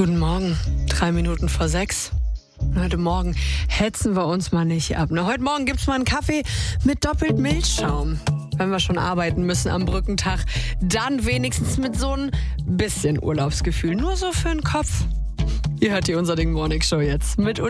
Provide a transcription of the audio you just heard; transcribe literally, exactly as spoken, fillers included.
Guten Morgen, drei Minuten vor sechs. Heute Morgen hetzen wir uns mal nicht ab. Na, heute Morgen gibt's mal einen Kaffee mit doppelt Milchschaum. Wenn wir schon arbeiten müssen am Brückentag, dann wenigstens mit so ein bisschen Urlaubsgefühl. Nur so für den Kopf. Ihr hört die Unser Ding Morning Show jetzt mit Uli.